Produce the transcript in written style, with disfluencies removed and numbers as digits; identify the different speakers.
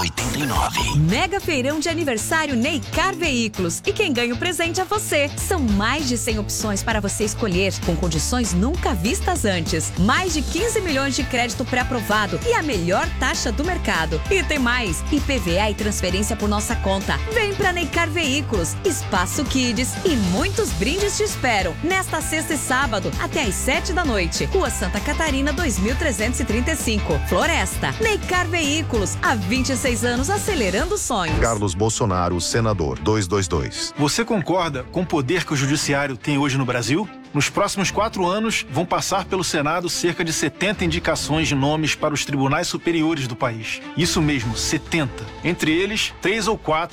Speaker 1: 89.
Speaker 2: Mega feirão de aniversário Neycar Veículos. E quem ganha o presente é você. São mais de 100 opções para você escolher, com condições nunca vistas antes. Mais de 15 milhões de crédito pré-aprovado e a melhor taxa do mercado. E tem mais, IPVA e transferência por nossa conta. Vem pra Neycar Veículos, Espaço Kids e muitos brindes te esperam. Nesta sexta e sábado, até às 7 da noite. Rua Santa Catarina, 2335. Floresta. Neycar Veículos, há 26 anos acelerando sonhos.
Speaker 3: Carlos Bolsonaro, senador, 222.
Speaker 4: Você concorda com o poder que o judiciário tem hoje no Brasil? Nos próximos 4 anos, vão passar pelo Senado cerca de 70 indicações de nomes para os tribunais superiores do país. Isso mesmo, 70. Entre eles, 3 ou 4